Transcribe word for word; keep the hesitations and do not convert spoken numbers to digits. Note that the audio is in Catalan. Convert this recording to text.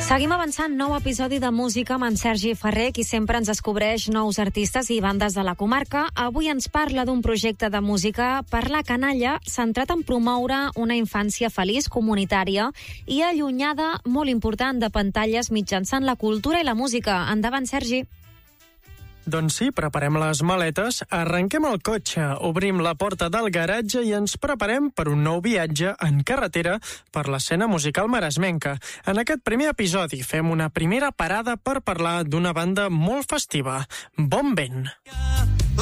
Seguim avançant, nou episodi de música amb en Sergi Ferrer, qui sempre ens descobreix nous artistes i bandes de la comarca. Avui ens parla d'un projecte de música per la canalla centrat en promoure una infància feliç, comunitària i allunyada, molt important, de pantalles mitjançant la cultura i la música. Endavant, Sergi. Doncs sí, preparem les maletes, arrenquem el cotxe, obrim la porta del garatge i ens preparem per un nou viatge en carretera per l'escena musical maresmenca. En aquest primer episodi fem una primera parada per parlar d'una banda molt festiva, Bon Vent.